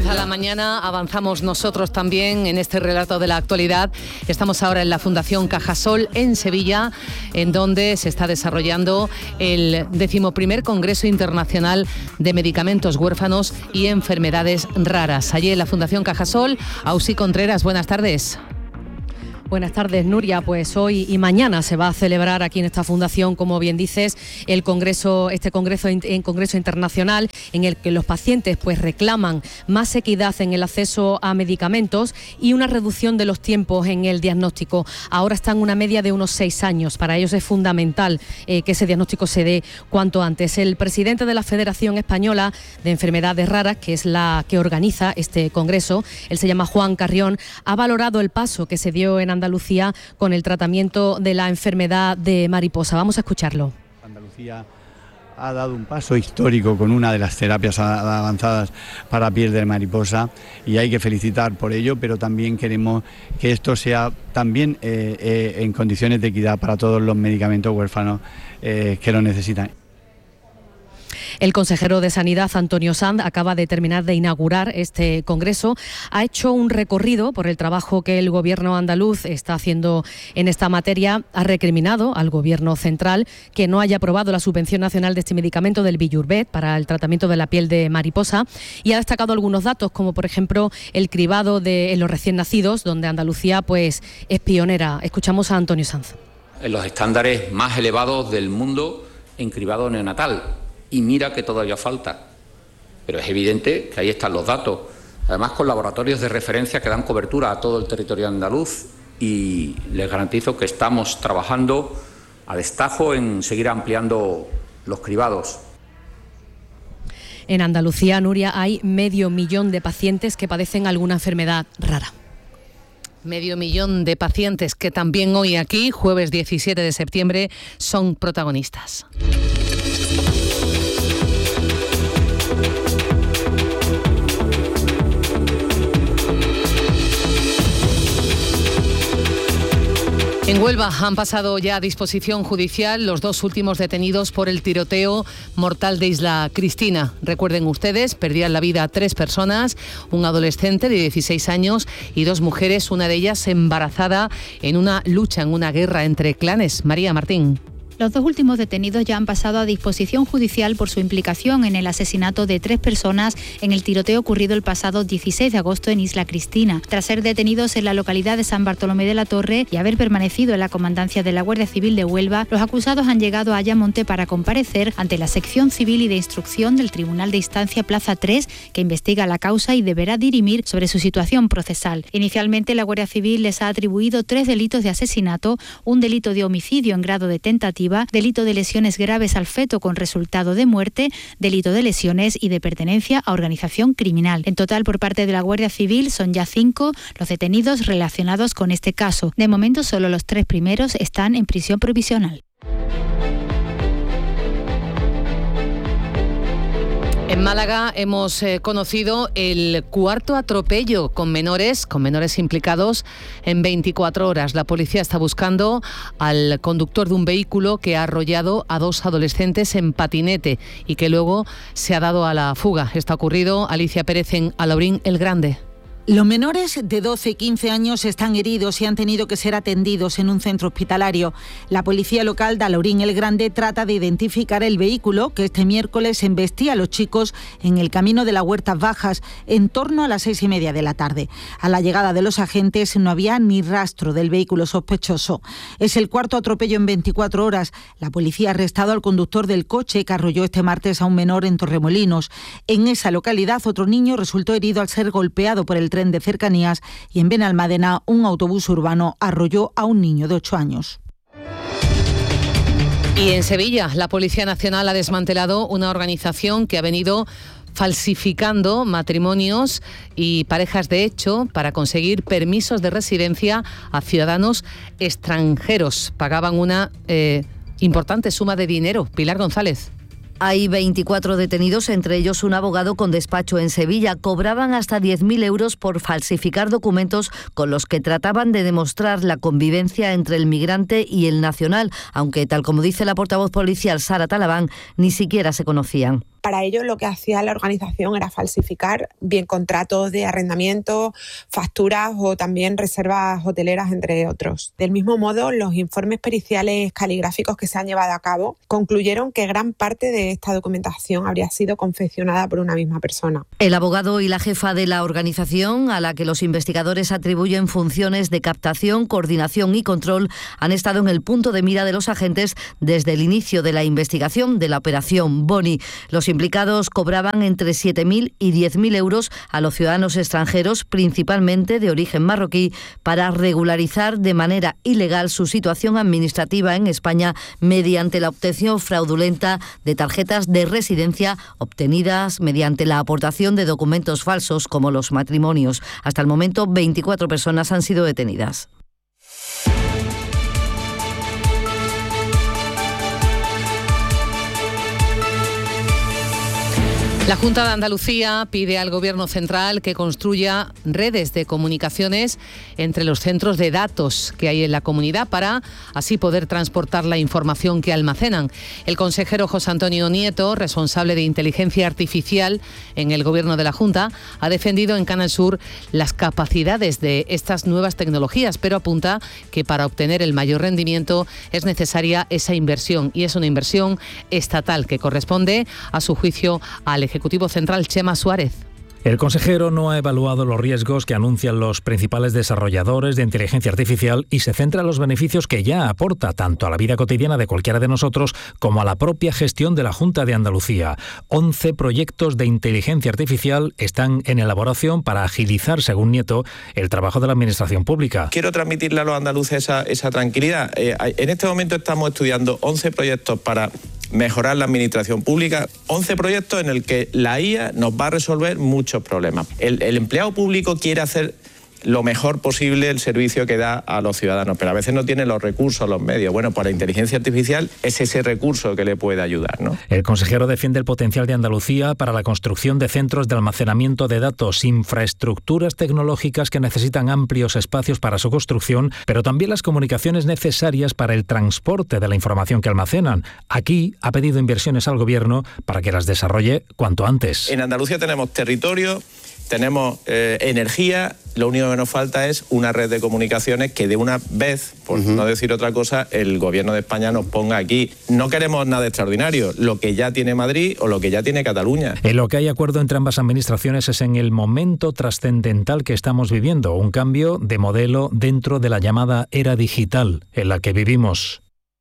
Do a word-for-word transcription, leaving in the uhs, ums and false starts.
Avanza la mañana, avanzamos nosotros también en este relato de la actualidad. Estamos ahora en la Fundación Cajasol en Sevilla, en donde se está desarrollando el decimoprimer Congreso Internacional de Medicamentos Huérfanos y Enfermedades Raras. Allí en la Fundación Cajasol, Ausi Contreras, buenas tardes. Buenas tardes, Nuria. Pues hoy y mañana se va a celebrar aquí en esta fundación, como bien dices, el congreso, este congreso, en congreso internacional en el que los pacientes pues reclaman más equidad en el acceso a medicamentos y una reducción de los tiempos en el diagnóstico. Ahora están en una media de unos seis años. Para ellos es fundamental eh, que ese diagnóstico se dé cuanto antes. El presidente de la Federación Española de Enfermedades Raras, que es la que organiza este congreso, él se llama Juan Carrión, ha valorado el paso que se dio en Andalucía con el tratamiento de la enfermedad de mariposa. Vamos a escucharlo. Andalucía ha dado un paso histórico con una de las terapias avanzadas para piel de mariposa y hay que felicitar por ello, pero también queremos que esto sea también eh, eh, en condiciones de equidad para todos los medicamentos huérfanos eh, que lo necesitan. El consejero de Sanidad, Antonio Sanz, acaba de terminar de inaugurar este congreso. Ha hecho un recorrido por el trabajo que el gobierno andaluz está haciendo en esta materia. Ha recriminado al gobierno central que no haya aprobado la subvención nacional de este medicamento del Biurbet para el tratamiento de la piel de mariposa y ha destacado algunos datos, como por ejemplo el cribado de en los recién nacidos, donde Andalucía pues es pionera. Escuchamos a Antonio Sanz. En los estándares más elevados del mundo en cribado neonatal. Y mira que todavía falta, pero es evidente que ahí están los datos, además con laboratorios de referencia que dan cobertura a todo el territorio andaluz y les garantizo que estamos trabajando a destajo en seguir ampliando los cribados. En Andalucía, Nuria, hay medio millón de pacientes que padecen alguna enfermedad rara. Medio millón de pacientes que también hoy aquí, jueves diecisiete de septiembre, son protagonistas. En Huelva han pasado ya a disposición judicial los dos últimos detenidos por el tiroteo mortal de Isla Cristina. Recuerden ustedes, perdían la vida tres personas, un adolescente de dieciséis años y dos mujeres, una de ellas embarazada en una lucha, en una guerra entre clanes. María Martín. Los dos últimos detenidos ya han pasado a disposición judicial por su implicación en el asesinato de tres personas en el tiroteo ocurrido el pasado dieciséis de agosto en Isla Cristina. Tras ser detenidos en la localidad de San Bartolomé de la Torre y haber permanecido en la comandancia de la Guardia Civil de Huelva, los acusados han llegado a Ayamonte para comparecer ante la sección civil y de instrucción del Tribunal de Instancia Plaza tres, que investiga la causa y deberá dirimir sobre su situación procesal. Inicialmente, la Guardia Civil les ha atribuido tres delitos de asesinato, un delito de homicidio en grado de tentativa, delito de lesiones graves al feto con resultado de muerte, delito de lesiones y de pertenencia a organización criminal. En total, por parte de la Guardia Civil, son ya cinco los detenidos relacionados con este caso. De momento, solo los tres primeros están en prisión provisional. En Málaga hemos eh, conocido el cuarto atropello con menores, con menores implicados en veinticuatro horas. La policía está buscando al conductor de un vehículo que ha arrollado a dos adolescentes en patinete y que luego se ha dado a la fuga. Esto ha ocurrido, Alicia Pérez, en Alaurín el Grande. Los menores de doce y quince años están heridos y han tenido que ser atendidos en un centro hospitalario. La policía local de Alaurín el Grande trata de identificar el vehículo que este miércoles embestía a los chicos en el camino de las Huertas Bajas en torno a las seis y media de la tarde. A la llegada de los agentes no había ni rastro del vehículo sospechoso. Es el cuarto atropello en veinticuatro horas. La policía ha arrestado al conductor del coche que arrolló este martes a un menor en Torremolinos. En esa localidad, otro niño resultó herido al ser golpeado por el tren de cercanías y en Benalmádena un autobús urbano arrolló a un niño de ocho años. Y en Sevilla, la Policía Nacional ha desmantelado una organización que ha venido falsificando matrimonios y parejas de hecho para conseguir permisos de residencia a ciudadanos extranjeros. Pagaban una eh, importante suma de dinero. Pilar González. Hay veinticuatro detenidos, entre ellos un abogado con despacho en Sevilla. Cobraban hasta diez mil euros por falsificar documentos con los que trataban de demostrar la convivencia entre el migrante y el nacional, aunque, tal como dice la portavoz policial Sara Talabán, ni siquiera se conocían. Para ello lo que hacía la organización era falsificar bien contratos de arrendamiento, facturas o también reservas hoteleras, entre otros. Del mismo modo, los informes periciales caligráficos que se han llevado a cabo concluyeron que gran parte de esta documentación habría sido confeccionada por una misma persona. El abogado y la jefa de la organización, a la que los investigadores atribuyen funciones de captación, coordinación y control, han estado en el punto de mira de los agentes desde el inicio de la investigación de la operación Boni. Los implicados cobraban entre siete mil y diez mil euros a los ciudadanos extranjeros, principalmente de origen marroquí, para regularizar de manera ilegal su situación administrativa en España mediante la obtención fraudulenta de tarjetas de residencia obtenidas mediante la aportación de documentos falsos como los matrimonios. Hasta el momento, veinticuatro personas han sido detenidas. La Junta de Andalucía pide al Gobierno central que construya redes de comunicaciones entre los centros de datos que hay en la comunidad para así poder transportar la información que almacenan. El consejero José Antonio Nieto, responsable de Inteligencia Artificial en el Gobierno de la Junta, ha defendido en Canal Sur las capacidades de estas nuevas tecnologías, pero apunta que para obtener el mayor rendimiento es necesaria esa inversión, y es una inversión estatal que corresponde, a su juicio, al Ejecutivo Ejecutivo Central, Chema Suárez. El consejero no ha evaluado los riesgos que anuncian los principales desarrolladores de inteligencia artificial y se centra en los beneficios que ya aporta tanto a la vida cotidiana de cualquiera de nosotros como a la propia gestión de la Junta de Andalucía. once proyectos de inteligencia artificial están en elaboración para agilizar, según Nieto, el trabajo de la administración pública. Quiero transmitirle a los andaluces esa, esa tranquilidad. Eh, en este momento estamos estudiando once proyectos para mejorar la administración pública, once proyectos en el que la I A nos va a resolver muchos problemas. El, el empleado público quiere hacer lo mejor posible el servicio que da a los ciudadanos, pero a veces no tiene los recursos, los medios. Bueno, pues la inteligencia artificial es ese recurso que le puede ayudar, ¿no? El consejero defiende el potencial de Andalucía para la construcción de centros de almacenamiento de datos, infraestructuras tecnológicas que necesitan amplios espacios para su construcción, pero también las comunicaciones necesarias para el transporte de la información que almacenan. Aquí ha pedido inversiones al Gobierno para que las desarrolle cuanto antes. En Andalucía tenemos territorio, tenemos eh, energía, lo único que nos falta es una red de comunicaciones que de una vez, por uh-huh. no decir otra cosa, el Gobierno de España nos ponga aquí. No queremos nada extraordinario, lo que ya tiene Madrid o lo que ya tiene Cataluña. En lo que hay acuerdo entre ambas administraciones es en el momento trascendental que estamos viviendo, un cambio de modelo dentro de la llamada era digital en la que vivimos.